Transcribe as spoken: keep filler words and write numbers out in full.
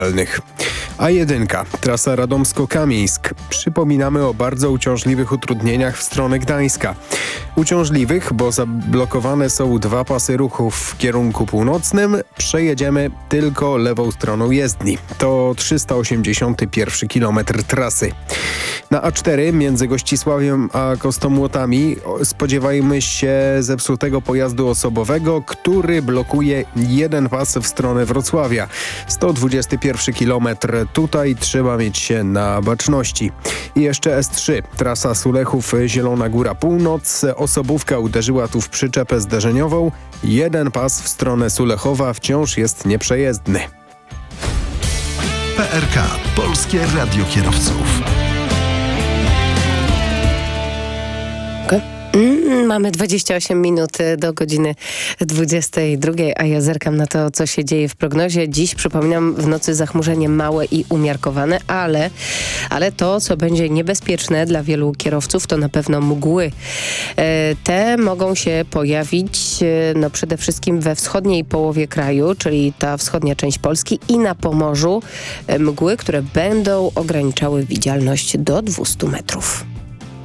A jeden. Trasa Radomsko-Kamieńsk. Przypominamy o bardzo uciążliwych utrudnieniach w stronę Gdańska. Uciążliwych, bo zablokowane są dwa pasy ruchu w kierunku północnym. Przejedziemy tylko lewą stroną jezdni. To trzysta osiemdziesiąty pierwszy kilometr trasy. Na A cztery między Gościsławiem a Kostomłotami spodziewajmy się zepsutego pojazdu osobowego, który blokuje jeden pas w stronę Wrocławia. sto dwudziesty pierwszy kilometr. Tutaj trzeba mieć się na baczności. I jeszcze S trzy. Trasa Sulechów-Zielona Góra Północ. Osobówka uderzyła tu w przyczepę zderzeniową. Jeden pas w stronę Sulechowa wciąż jest nieprzejezdny. P R K. Polskie Radio Kierowców. Mm, mamy dwadzieścia osiem minut do godziny dwudziestej drugiej, a ja zerkam na to, co się dzieje w prognozie. Dziś, przypominam, w nocy zachmurzenie małe i umiarkowane, ale, ale to, co będzie niebezpieczne dla wielu kierowców, to na pewno mgły. E, te mogą się pojawić e, no przede wszystkim we wschodniej połowie kraju, czyli ta wschodnia część Polski i na Pomorzu. E, mgły, które będą ograniczały widzialność do dwustu metrów.